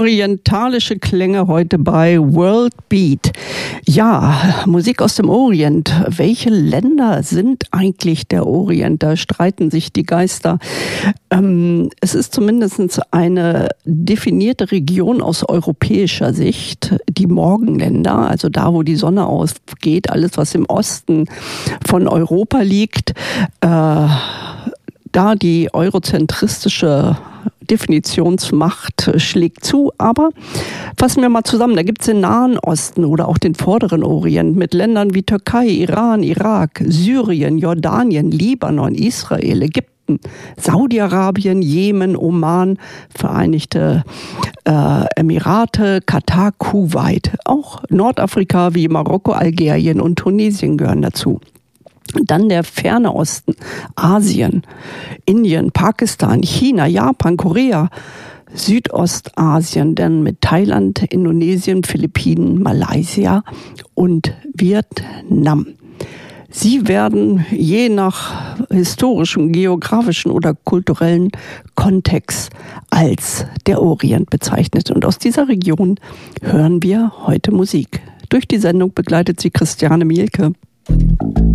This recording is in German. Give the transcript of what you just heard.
Orientalische Klänge heute bei World Beat. Ja, Musik aus dem Orient. Welche Länder sind eigentlich der Orient? Da streiten sich die Geister. Es ist zumindest eine definierte Region aus europäischer Sicht. Die Morgenländer, also da, wo die Sonne aufgeht, alles, was im Osten von Europa liegt. Da die eurozentristische Definitionsmacht schlägt zu, aber fassen wir mal zusammen, da gibt es den Nahen Osten oder auch den Vorderen Orient mit Ländern wie Türkei, Iran, Irak, Syrien, Jordanien, Libanon, Israel, Ägypten, Saudi-Arabien, Jemen, Oman, Vereinigte Emirate, Katar, Kuwait, auch Nordafrika wie Marokko, Algerien und Tunesien gehören dazu. Dann der Ferne Osten, Asien, Indien, Pakistan, China, Japan, Korea, Südostasien, dann mit Thailand, Indonesien, Philippinen, Malaysia und Vietnam. Sie werden je nach historischem, geografischen oder kulturellen Kontext als der Orient bezeichnet. Und aus dieser Region hören wir heute Musik. Durch die Sendung begleitet sie Christiane Mielke.